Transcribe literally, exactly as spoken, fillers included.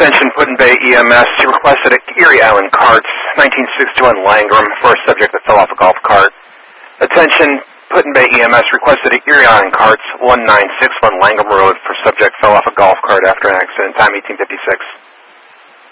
Attention, Put-in-Bay E M S. You requested at Erie Island Carts, nineteen sixty-one Langram, for a subject that fell off a golf cart. Attention, Put-in-Bay E M S requested at Erie Island Carts, one nine six one Langham Road, for subject fell off a golf cart after an accident, time eighteen fifty-six.